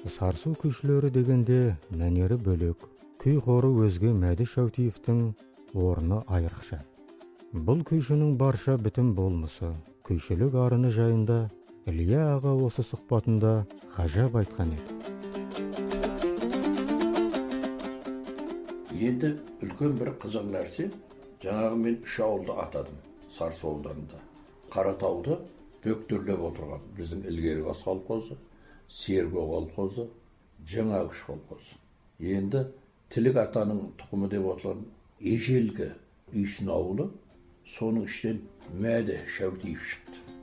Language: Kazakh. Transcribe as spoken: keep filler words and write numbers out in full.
Сарсу күйшілері дегенде мәнері бөлек, күй қоры өзге Мәді Шәутиевтің орны айрықша. Бұл күйшінің барша бітім болмысы, күйшілік арыны жайында Илья аға осы сұхбатында ғажап айтқан еді. Енді үлкен бір қызық нәрсе, жаңағы мен үш ауылды атадым, Сарсу ауданында. Қаратауды бөктерлеп отырған біздің ілгері бас колхозы, Серго колхозы, Жаңағыш колхозы. Енді Тілік атаның тұқымы деп отырған ежелгі Үйсін ауылы, соның іштен Мәді Шәутиев шықты.